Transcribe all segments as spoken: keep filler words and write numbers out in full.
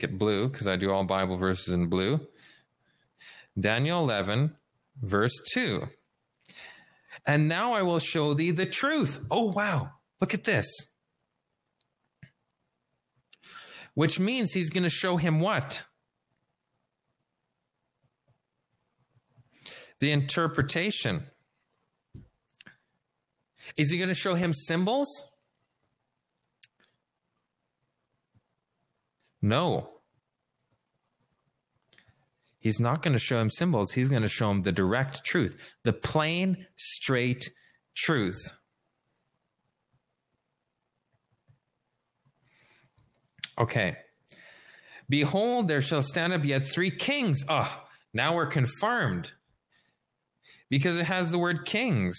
make it blue because I do all Bible verses in blue. Daniel eleven, verse two. And now I will show thee the truth. Oh, wow. Look at this. Which means he's going to show him what? The interpretation. Is he going to show him symbols? No. He's not going to show him symbols. He's going to show him the direct truth, the plain, straight truth. Okay. Behold, there shall stand up yet three kings. Oh, now we're confirmed because it has the word kings.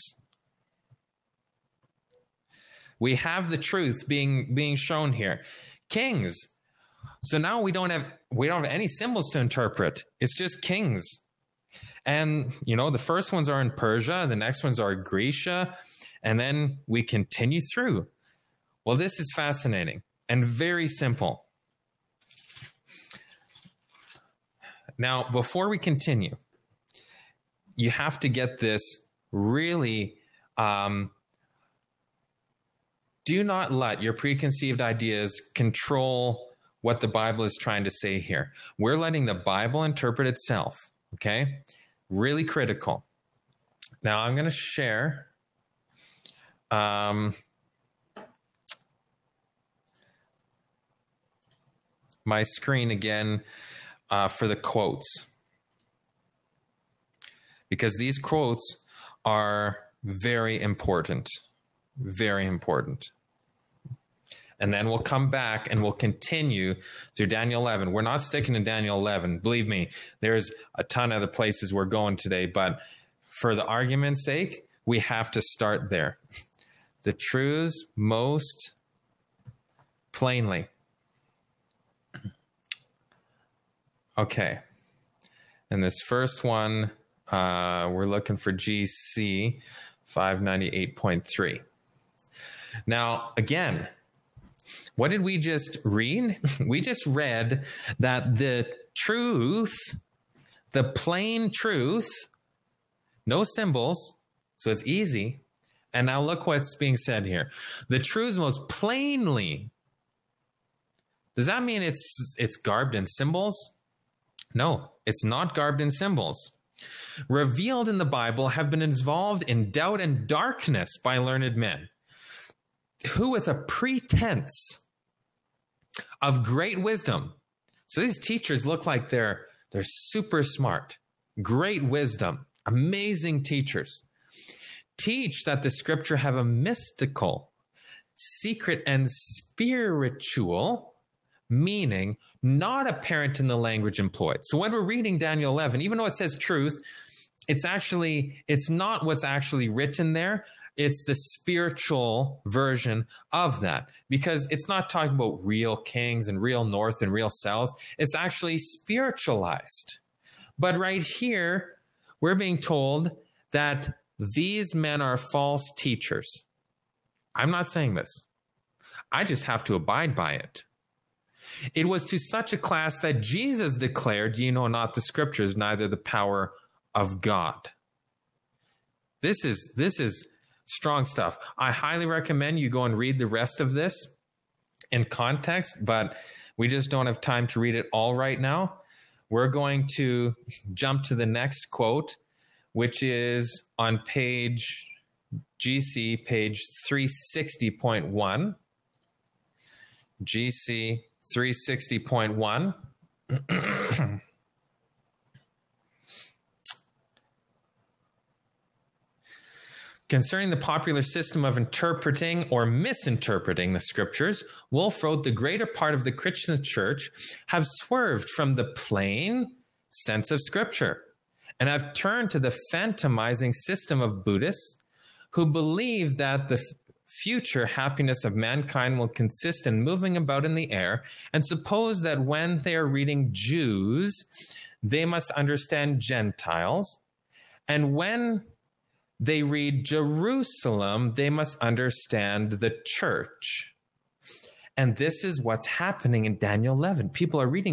We have the truth being, being shown here. Kings. So now we don't have we don't have any symbols to interpret. It's just kings. And, you know, the first ones are in Persia, the next ones are Grecia, and then we continue through. Well, this is fascinating and very simple. Now, before we continue, you have to get this really, um, do not let your preconceived ideas control what the Bible is trying to say here. We're letting the Bible interpret itself, okay? Really critical. Now, I'm going to share um, my screen again uh, for the quotes, because these quotes are very important, very important. And then we'll come back and we'll continue through Daniel eleven. We're not sticking to Daniel eleven. Believe me, there's a ton of other places we're going today. But for the argument's sake, we have to start there. The truths most plainly. Okay. And this first one, uh, we're looking for G C five ninety-eight point three. Now, again, what did we just read? We just read that the truth, the plain truth, no symbols, so it's easy. And now look what's being said here. The truth most plainly. Does that mean it's it's garbed in symbols? No, it's not garbed in symbols. Revealed in the Bible have been involved in doubt and darkness by learned men, who with a pretense of great wisdom. So these teachers look like they're they're super smart, great wisdom, amazing teachers. Teach that the scripture have a mystical, secret, and spiritual meaning not apparent in the language employed. So when we're reading Daniel eleven, even though it says truth, it's actually, it's not what's actually written there. It's the spiritual version of that, because it's not talking about real kings and real north and real south. It's actually spiritualized. But right here, we're being told that these men are false teachers. I'm not saying this. I just have to abide by it. It was to such a class that Jesus declared, "Ye know not the scriptures, neither the power of God." This is, this is strong stuff. I highly recommend you go and read the rest of this in context, but we just don't have time to read it all right now. We're going to jump to the next quote, which is on page G C, page three sixty point one. G C three sixty point one. Concerning the popular system of interpreting or misinterpreting the scriptures, Wolf wrote, the greater part of the Christian church have swerved from the plain sense of scripture and have turned to the phantomizing system of Buddhists who believe that the future happiness of mankind will consist in moving about in the air, and suppose that when they are reading Jews, they must understand Gentiles, and when they read Jerusalem, they must understand the church. And this is what's happening in Daniel eleven. People are reading